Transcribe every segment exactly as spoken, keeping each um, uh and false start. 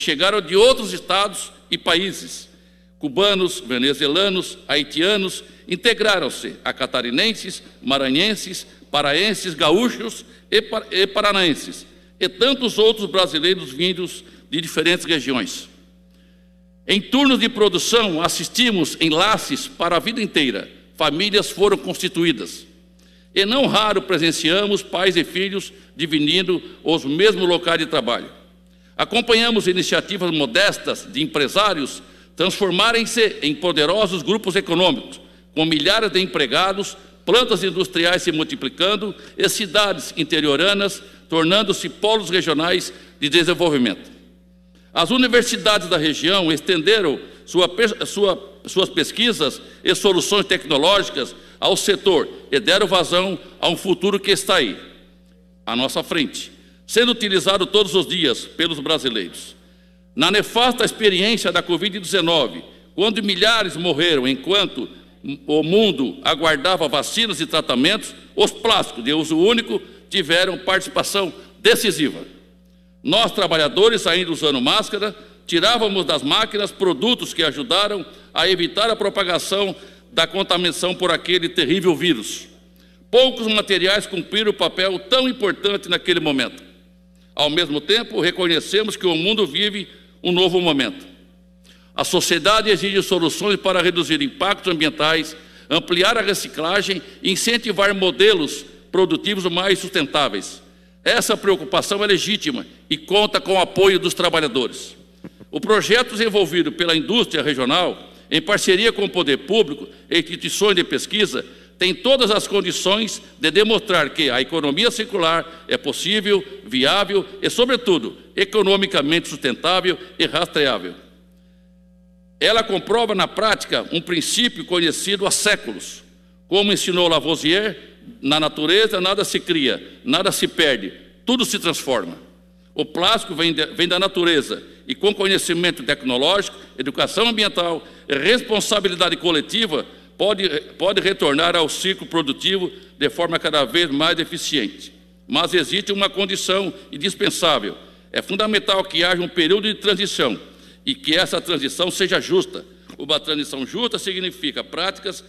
chegaram de outros estados e países. Cubanos, venezuelanos, haitianos integraram-se a catarinenses, maranhenses, paraenses, gaúchos e, par e paranaenses, e tantos outros brasileiros vindos de diferentes regiões. Em turnos de produção, assistimos enlaces para a vida inteira. Famílias foram constituídas. E não raro presenciamos pais e filhos dividindo os mesmos locais de trabalho. Acompanhamos iniciativas modestas de empresários transformarem-se em poderosos grupos econômicos, com milhares de empregados, plantas industriais se multiplicando e cidades interioranas tornando-se polos regionais de desenvolvimento. As universidades da região estenderam sua, sua, suas pesquisas e soluções tecnológicas ao setor e deram vazão a um futuro que está aí, à nossa frente, sendo utilizado todos os dias pelos brasileiros. Na nefasta experiência da Covid dezenove, quando milhares morreram enquanto o mundo aguardava vacinas e tratamentos, os plásticos de uso único tiveram participação decisiva. Nós, trabalhadores, ainda usando máscara, tirávamos das máquinas produtos que ajudaram a evitar a propagação da contaminação por aquele terrível vírus. Poucos materiais cumpriram o papel tão importante naquele momento. Ao mesmo tempo, reconhecemos que o mundo vive um novo momento. A sociedade exige soluções para reduzir impactos ambientais, ampliar a reciclagem e incentivar modelos produtivos mais sustentáveis. Essa preocupação é legítima e conta com o apoio dos trabalhadores. O projeto desenvolvido pela indústria regional, em parceria com o poder público e instituições de pesquisa, tem todas as condições de demonstrar que a economia circular é possível, viável e, sobretudo, economicamente sustentável e rastreável. Ela comprova na prática um princípio conhecido há séculos. Como ensinou Lavoisier, na natureza nada se cria, nada se perde, tudo se transforma. O plástico vem, de, vem da natureza e, com conhecimento tecnológico, educação ambiental e responsabilidade coletiva, pode, pode retornar ao ciclo produtivo de forma cada vez mais eficiente. Mas existe uma condição indispensável. É fundamental que haja um período de transição e que essa transição seja justa. Uma transição justa significa práticas,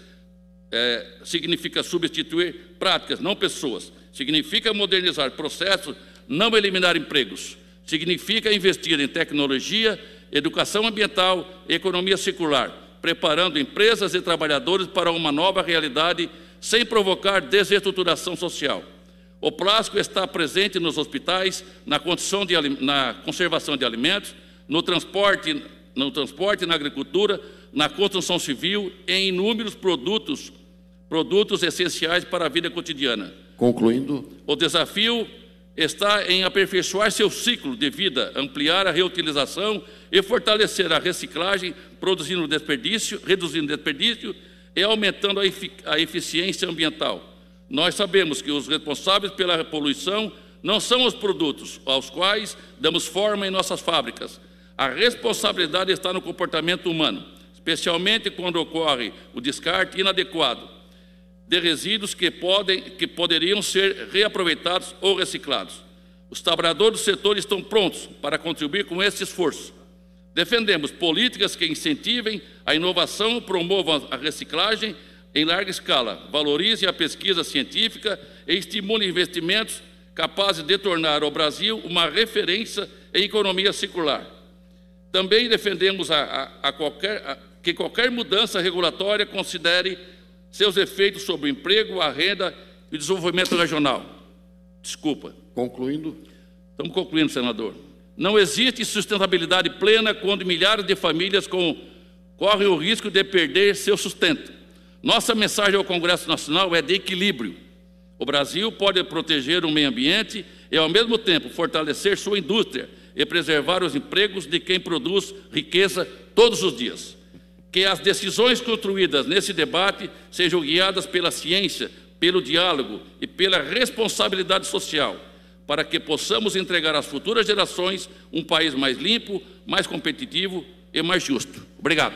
é, significa substituir práticas, não pessoas. Significa modernizar processos, não eliminar empregos. Significa investir em tecnologia, educação ambiental e economia circular, preparando empresas e trabalhadores para uma nova realidade sem provocar desestruturação social. O plástico está presente nos hospitais, na, condição de, na conservação de alimentos, no transporte, no transporte, na agricultura, na construção civil e em inúmeros produtos, produtos essenciais para a vida cotidiana. Concluindo. O desafio está em aperfeiçoar seu ciclo de vida, ampliar a reutilização e fortalecer a reciclagem, produzindo desperdício, reduzindo desperdício e aumentando a, efic a eficiência ambiental. Nós sabemos que os responsáveis pela poluição não são os produtos aos quais damos forma em nossas fábricas. A responsabilidade está no comportamento humano, especialmente quando ocorre o descarte inadequado de resíduos que, podem, que poderiam ser reaproveitados ou reciclados. Os trabalhadores do setor estão prontos para contribuir com esse esforço. Defendemos políticas que incentivem a inovação, promovam a reciclagem em larga escala, valorizem a pesquisa científica e estimulem investimentos capazes de tornar o Brasil uma referência em economia circular. Também defendemos a, a, a qualquer, a, que qualquer mudança regulatória considere seus efeitos sobre o emprego, a renda e o desenvolvimento regional. Desculpa. Concluindo. Estamos concluindo, senador. Não existe sustentabilidade plena quando milhares de famílias com, correm o risco de perder seu sustento. Nossa mensagem ao Congresso Nacional é de equilíbrio. O Brasil pode proteger o meio ambiente e, ao mesmo tempo, fortalecer sua indústria e preservar os empregos de quem produz riqueza todos os dias. Que as decisões construídas nesse debate sejam guiadas pela ciência, pelo diálogo e pela responsabilidade social, para que possamos entregar às futuras gerações um país mais limpo, mais competitivo e mais justo. Obrigado.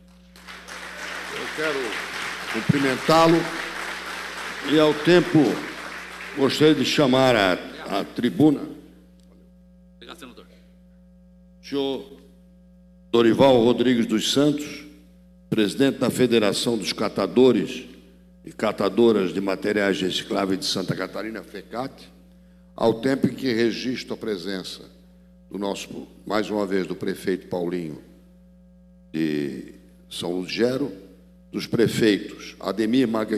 Eu quero cumprimentá-lo e, ao tempo, gostaria de chamar a, a tribuna. Obrigado, senador. Senhor Dorival Rodrigues dos Santos, presidente da Federação dos Catadores e Catadoras de Materiais Recicláveis de Santa Catarina, FECAT, ao tempo em que registro a presença do nosso, mais uma vez, do prefeito Paulinho de São Lugero, dos prefeitos Ademir Magalhães